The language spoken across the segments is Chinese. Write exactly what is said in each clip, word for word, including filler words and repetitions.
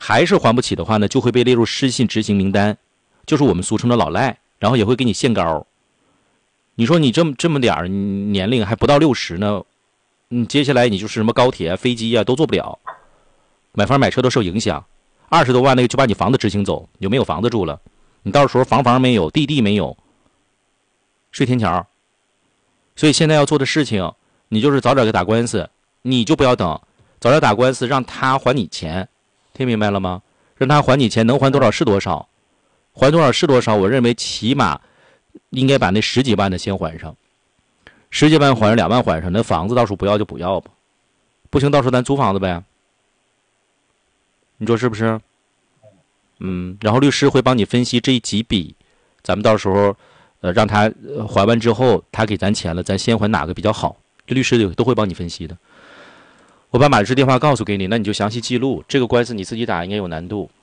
还是还不起的话呢，就会被列入失信执行名单，就是我们俗称的老赖，然后也会给你限高。你说你这么这么点儿年龄还不到六十呢，嗯，接下来你就是什么高铁啊、飞机啊都坐不了，买房买车都受影响。二十多万那个就把你房子执行走，有没有房子住了？你到时候房房没有，地地没有，睡天桥。所以现在要做的事情，你就是早点给打官司，你就不要等，早点打官司，让他还你钱，听明白了吗？让他还你钱，能还多少是多少，还多少是多少。我认为起码应该把那十几万的先还上，十几万还上，两万还上，那房子到时候不要就不要吧，不行到时候咱租房子呗，你说是不是？嗯，然后律师会帮你分析这几笔，咱们到时候呃让他还完之后，他给咱钱了，咱先还哪个比较好？这律师都会帮你分析的。我把马律师电话告诉给你，那你就详细记录。这个官司你自己打应该有难度，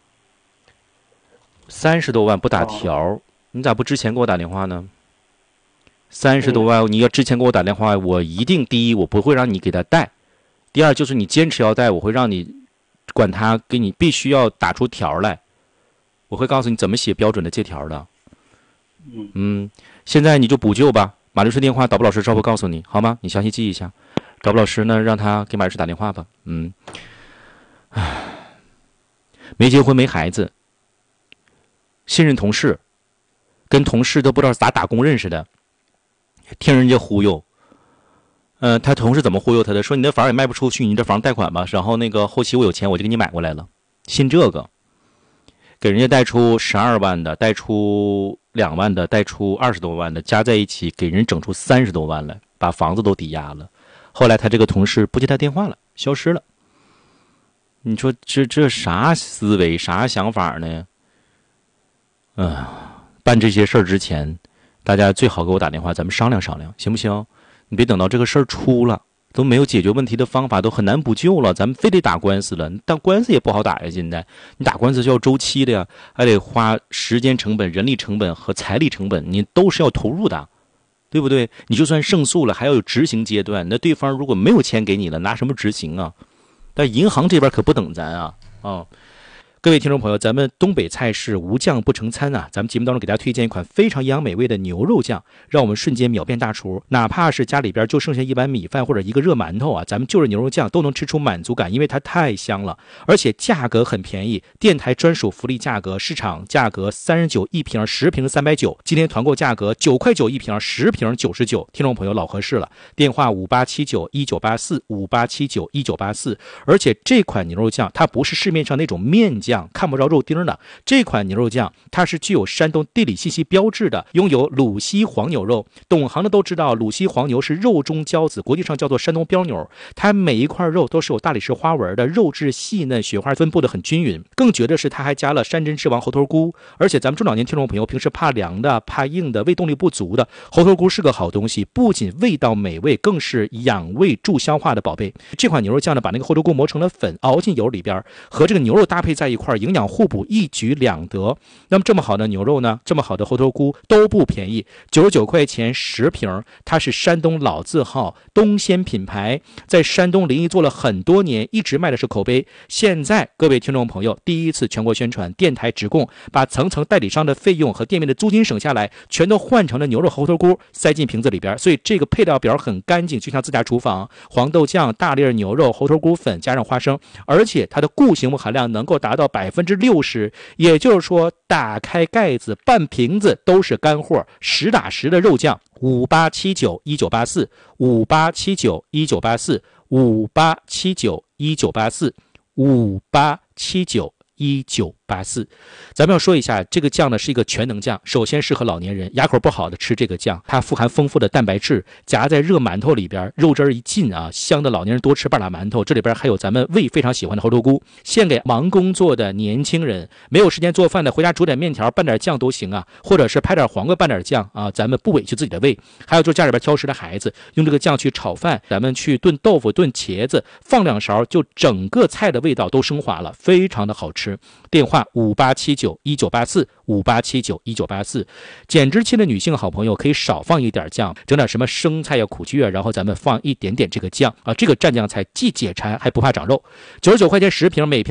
三十多万不打条，你咋不之前给我打电话呢？三十多万，你要之前给我打电话，我一定第一我不会让你给他贷，第二就是你坚持要贷，我会让你管他给你必须要打出条来。我会告诉你怎么写标准的借条的。嗯，现在你就补救吧。马律师电话，导播老师稍后告诉你，好吗？你详细记一下。导播老师呢，让他给马律师打电话吧。嗯，唉，没结婚没孩子，信任同事，跟同事都不知道咋打工认识的，听人家忽悠。呃，他同事怎么忽悠他的？说你这房也卖不出去，你这房贷款吧，然后那个后期我有钱我就给你买过来了。信这个。给人家贷出十二万的，贷出两万的，贷出二十多万的，加在一起给人整出三十多万来，把房子都抵押了。后来他这个同事不接他电话了，消失了。你说这这啥思维，啥想法呢？嗯、呃，办这些事儿之前，大家最好给我打电话，咱们商量商量，行不行？你别等到这个事儿出了。都没有解决问题的方法，都很难补救了，咱们非得打官司了。但官司也不好打呀，现在你打官司是要周期的呀，还得花时间成本、人力成本和财力成本，你都是要投入的，对不对？你就算胜诉了，还要有执行阶段。那对方如果没有钱给你了，拿什么执行啊？但银行这边可不等咱啊！啊，各位听众朋友，咱们东北菜式无酱不成餐啊！咱们节目当中给大家推荐一款非常营养美味的牛肉酱，让我们瞬间秒变大厨。哪怕是家里边就剩下一碗米饭或者一个热馒头啊，咱们就着牛肉酱都能吃出满足感，因为它太香了，而且价格很便宜，电台专属福利价格，市场价格三十九一瓶，十瓶三百九，今天团购价格九块九一瓶，十瓶九十九。听众朋友老合适了，电话五八七九一九八四五八七九一九八四。而且这款牛肉酱它不是市面上那种面酱。看不着肉丁的这款牛肉酱，它是具有山东地理信息标志的，拥有鲁西黄牛肉。懂行的都知道，鲁西黄牛是肉中骄子，国际上叫做山东标牛。它每一块肉都是有大理石花纹的，肉质细嫩，雪花分布的很均匀。更绝的是，它还加了山珍之王猴头菇。而且咱们中老年听众朋友平时怕凉的、怕硬的、胃动力不足的，猴头菇是个好东西，不仅味道美味，更是养胃助消化的宝贝。这款牛肉酱呢，把那个猴头菇磨成了粉，熬进油里边，和这个牛肉搭配在一块，营养互补，一举两得。那么这么好的牛肉呢，这么好的猴头菇都不便宜，九十九块钱十瓶。它是山东老字号东鲜品牌，在山东临沂做了很多年，一直卖的是口碑。现在各位听众朋友第一次全国宣传，电台直供，把层层代理商的费用和店面的租金省下来，全都换成了牛肉猴头菇，塞进瓶子里边。所以这个配料表很干净，就像自家厨房。黄豆酱、大粒牛肉、猴头菇粉加上花生，而且它的固形物含量能够达到百分之六十，也就是说打开盖子半瓶子都是干货，实打实的肉酱。五八七九一九八四五八七九一九八四五八七九一九八四五八七九一九八四。咱们要说一下，这个酱呢是一个全能酱，首先适合老年人，牙口不好的吃这个酱，它富含丰富的蛋白质，夹在热馒头里边，肉汁一进啊，香的老年人多吃半拉馒头。这里边还有咱们胃非常喜欢的猴头菇，献给忙工作的年轻人，没有时间做饭的，回家煮点面条拌点酱都行啊，或者是拍点黄瓜拌点酱啊，咱们不委屈自己的胃。还有就是家里边挑食的孩子，用这个酱去炒饭，咱们去炖豆腐、炖茄子，放两勺，就整个菜的味道都升华了，非常的好吃。电话五八七九一九八四五八七九一九八四。减脂期的女性好朋友可以少放一点酱，整点什么生菜呀、苦苣啊，然后咱们放一点点这个酱啊，这个蘸酱菜既解馋还不怕长肉。九十九块钱十瓶，每瓶